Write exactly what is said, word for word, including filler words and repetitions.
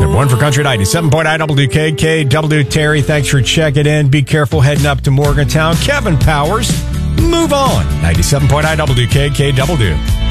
One for Country ninety-seven point nine W K K W. Terry, thanks for checking in. Be careful heading up to Morgantown. Kevin Powers, move on. ninety-seven point nine W K K W.